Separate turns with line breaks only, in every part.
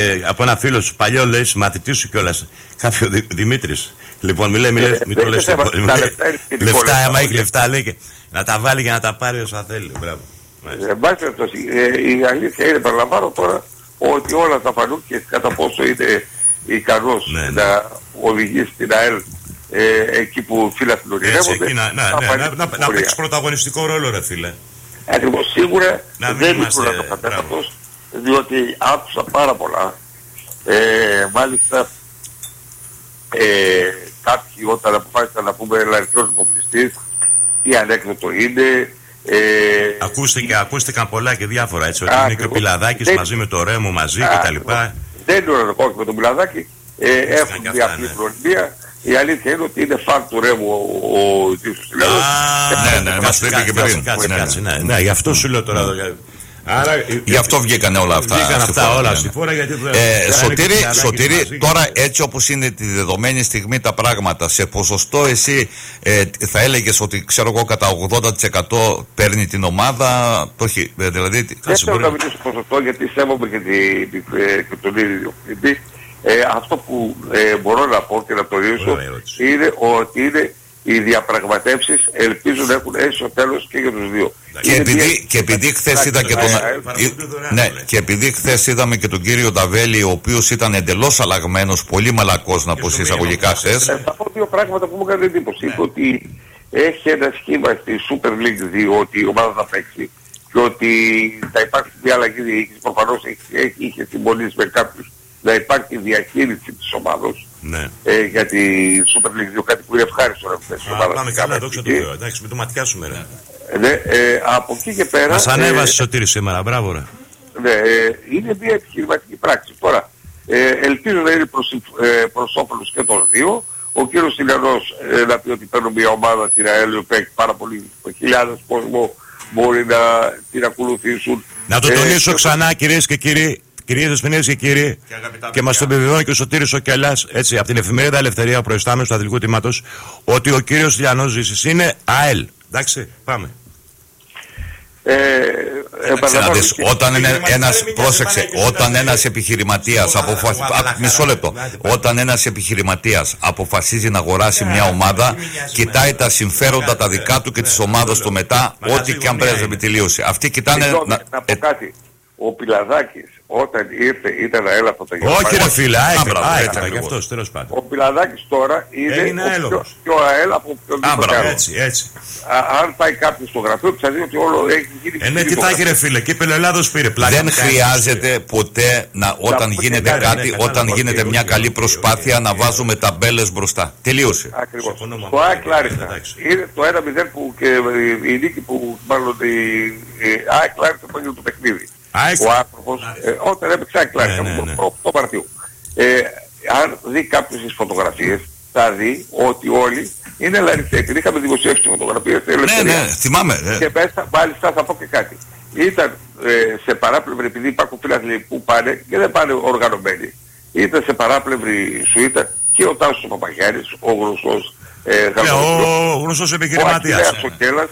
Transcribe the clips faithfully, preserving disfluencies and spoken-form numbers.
Ε, από ένα φίλο σου παλιό, λέει, μαθητή σου κιόλας, κάποιο Δη, Δημήτρης. Λοιπόν, μη λέει, μη, ε, μη το λες. Λεφτά, άμα έχει λεφτά, λέει, και να τα βάλει και να τα πάρει όσα θέλει. Μπράβο.
Εν πάση περιπτώσει, η αλήθεια είναι, παραλαμβάνω τώρα, ότι όλα θα φανούν και κατά πόσο είναι ικανός
ναι, ναι.
να οδηγήσει την ΑΕΛ ε, εκεί που φύλαθλοι ονειρεύονται.
Να, να, να, να, να, να παίξει πρωταγωνιστικό ρόλο, ρε φίλε.
Ακριβώς, σίγουρα
να
δεν είναι το κατάστατος, διότι άκουσα πάρα πολλά. Ε, μάλιστα, ε, κάποιοι όταν αποφάσισαν να πούμε λαϊκός υποπληστής, τι ανέκδοτο είναι. Ε,
ακούστηκε, ακούστηκαν πολλά και διάφορα, έτσι, ότι είναι και ο Πιλαδάκης δεν, μαζί με το Ρέμο μαζί κτλ.
Δεν είναι ο όχι με τον Πιλαδάκη, ε, έχουν μια απλή προνομία. Η αλήθεια είναι ότι είναι φαν του Ρέμου ο Τίσος Τηλέδος.
Ναι, ναι, μας το είπε και πριν. Ναι, γι' αυτό σου λέω τώρα.
Άρα, γι' αυτό βγήκανε όλα αυτά.
Βγήκαν αυτά όλα στη φόρα γιατί
ε, Σωτήρη, Σωτήρη τώρα έτσι όπως είναι τη δεδομένη στιγμή τα πράγματα, σε ποσοστό εσύ ε, θα έλεγες ότι ξέρω εγώ κατά ογδόντα τοις εκατό παίρνει την ομάδα, το έχει, δηλαδή...
Δεν θέλω να μιλήσω ποσοστό γιατί σέβομαι και, τη, και τον ίδιο διευθυντή. Ε, αυτό που ε, μπορώ να πω και να τονίσω είναι ότι είναι οι διαπραγματεύσεις ελπίζω να έχουν έτσι στο τέλος και για τους δύο.
Και επειδή, και επειδή χθες είδα και τον... Ναι, και επειδή χθες είδαμε και τον κύριο Νταβέλη, ο οποίος ήταν εντελώς αλλαγμένος, πολύ μαλακός να πω σε εισαγωγικά χθες.
Θα πω δύο πράγματα που μου έκανε εντύπωση. Είπε ότι έχει ένα σχήμα στη Super League δύο ότι η ομάδα θα παίξει και ότι θα υπάρξει μια αλλαγή διοίκηση. Προφανώς είχε συμφωνήσει με κάποιους να υπάρχει διαχείριση της ομάδος
ναι.
ε, για τη Super League δύο, κάτι που είναι ευχάριστο να φτάσει της ομάδας.
Πάμε καλά, δόξα τω Θεώ. Εντάξει, μην το ματιάσουμε ρε.
Ναι, ε, από εκεί και πέρα...
Μας ανέβασε Σωτήρη σήμερα, μπράβο ρε.
Ναι, ε, είναι μια επιχειρηματική πράξη. Τώρα, ε, ελπίζω να είναι προς, ε, προς όφελος και των δύο. Ο κύριος Τηλιανός ε, να πει ότι παίρνω μια ομάδα την ΑΕΛ που έχει πάρα πολλοί χιλιάδες κόσμο μπορεί να την ακολουθήσουν.
Να το τονίσω ε, ξανά κυρίες και κύριοι. Κυρίες Δεσποινίδες και κύριοι, και, και μας το επιβεβαιώνει και ο Σωτήρης ο Κελάς, έτσι, από την εφημερίδα Ελευθερία, προϊστάμενος του Αθλητικού Τμήματος, ότι ο κύριος Τηλιανός Ζήσης είναι ΑΕΛ. Εντάξει, πάμε.
Ε,
Ξέρετε, όταν είναι ένας, πρόσεξε, όταν ένας επιχειρηματίας αποφασίζει, μισό λεπτό, όταν ένας επιχειρηματίας αποφασίζει να αγοράσει μια ομάδα, κοιτάει τα συμφέροντα τα δικά του και της ομάδας του μετά, ό,τι και αν πρέπει να τελείωσε. Αυτοί κοιτάνε...
Να πω κάτι. Ο Πιλαδάκης όταν ήρθε ήταν αέλαφο το γεγονός.
Όχι ρε φίλε, άρα γι' αυτός τέλος πάντων.
Ο Πιλαδάκης τώρα είναι ο πιο, πιο αέλαφο από οποιονδήποτε άλλο.
Έτσι, έτσι.
Αν πάει κάποιος στο γραφείο θα δει ότι όλο έχει γίνει...
Ε, ναι, τι θα έχει ρε φίλε, και Ελλάδος πήρε πλάκα.
Δεν χρειάζεται ποτέ να, όταν γίνεται κάτι, όταν γίνεται μια καλή προσπάθεια να βάζουμε ταμπέλες μπροστά. Τελείωσε.
Ακριβώς. Το ΑΕΚ Λάρισα είναι το ένα μηδέν που και η νίκη που μάλλον η ΑΕΚ Λάρισα που έγινε το παιχνίδι. Ο άνθρωπος, ε, όταν έπαιξε εκλάρισα από το οκτώ Μαρτίου, ε, αν δει κάποιες τις φωτογραφίες, θα δει ότι όλοι είναι λαρισαίοι. Είχαμε δημοσιεύσει φωτογραφίες στην Ελευθερία.
Ναι, ναι, θυμάμαι. Ναι.
Και μέσα, μάλιστα, θα πω και κάτι. Ήταν ε, σε παράπλευρη, επειδή υπάρχουν φίλαθλοι που πάνε και δεν πάνε οργανωμένοι. Ήταν σε παράπλευρη σουίτα και ο Τάσος ο Παπαγιάννης, ο γνωστός ε,
ο γνωστός επιχειρηματίας.
Ο Κέλλας,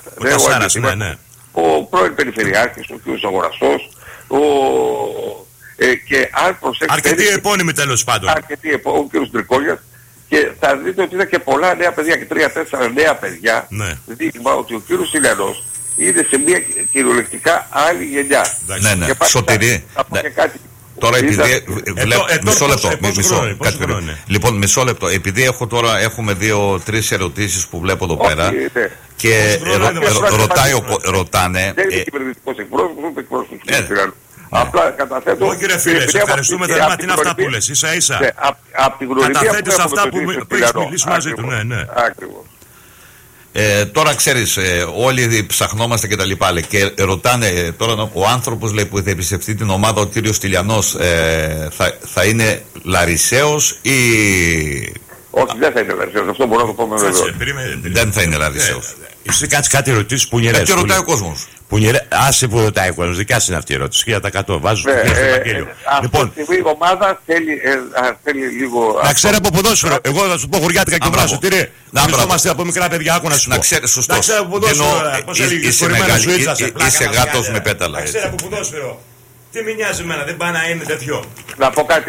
ο πρώην Περιφερειάρχης, ο κ. Αγοραστός, ο, ε, και αν προσέξετε...
Αρκετοί επώνυμοι τέλος πάντων.
Αρκετοί επώνυμοι, ο κ. Τρικόγιας, και θα δείτε ότι ήταν και πολλά νέα παιδιά και τρία-τέσσερα νέα παιδιά,
ναι.
δείγμα ότι ο κ. Τηλιανός είναι σε μια κυριολεκτικά άλλη γενιά.
Ναι, ναι, Σωτηρή.
Θα πω και κάτι.
Τώρα επειδή βλέπω, μισό λεπτό, μισό, κάτι περίπου. Λοιπόν, μισό λεπτό, επειδή έχω τώρα, έχουμε δύο-τρεις ερωτήσεις που βλέπω εδώ πέρα και ρωτάνε...
Δεν είναι κυβερνητικός εκπρόσωπος, ούτε εκπρόσωπος του Τηλιανού. Απλά καταθέτω...
Όχι ρε φίλε, σε ευχαριστούμε θερμά, τι είναι αυτά που λες, ίσα ίσα. Καταθέτεις αυτά που έχεις μιλήσει μαζί του, ναι, ναι.
Ακριβώς.
Ε, τώρα ξέρεις, ε, όλοι ψαχνόμαστε και τα λοιπά λέει, και ρωτάνε ε, τώρα ο άνθρωπος λέει, που θα εμπιστευτεί την ομάδα, ο κύριος Τηλιανός ε, θα, θα είναι Λαρισαίος ή...
Όχι, δεν θα είναι Λαρισαίος, αυτό μπορώ να το πω με βεβαιότητα.
Δεν θα είναι Λαρισαίος.
Εσύ κάνεις κάτι ερωτήσεις που νιερές.
Και ρωτάει ο κόσμος.
Άσε που ρωτάει ο κόσμος, δικιά είναι αυτή η ερώτηση. χίλια τοις εκατό βάζω στο Ευαγγέλιο.
Λοιπόν, αυτή η ομάδα θέλει λίγο...
Να ξέρει από ποδόσφαιρο. Εγώ θα σου πω χωριάτικα και βράσω. Τι ρε, να βρισκόμαστε από μικρά παιδιά, άκου να σου πω.
Να ξέρει, σωστό. Είσαι γάτος με πέταλα.
Να ξέρει από ποδόσφαιρο. Τι με νοιάζει εμένα, δεν πάει να είναι τέτοιο.
Να πω κάτι.